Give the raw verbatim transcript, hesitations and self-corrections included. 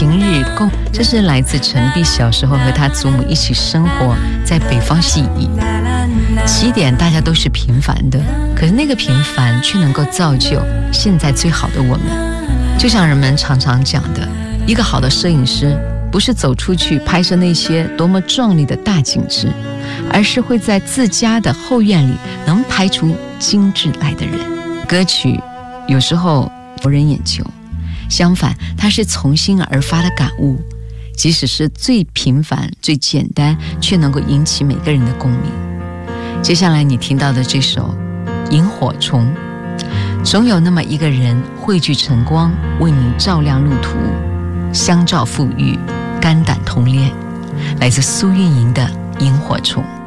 晴日共，这是来自陈碧小时候和他祖母一起生活在北方细忆。起点大家都是平凡的，可是那个平凡却能够造就现在最好的我们。就像人们常常讲的，一个好的摄影师不是走出去拍摄那些多么壮丽的大景致，而是会在自家的后院里能拍出精致来的人。歌曲有时候博人眼球，相反它是从心而发的感悟，即使是最平凡最简单，却能够引起每个人的共鸣。接下来你听到的这首《萤火虫》，总有那么一个人汇聚晨光，为你照亮路途，相照馥郁，肝胆同恋，来自苏运莹的《萤火虫》。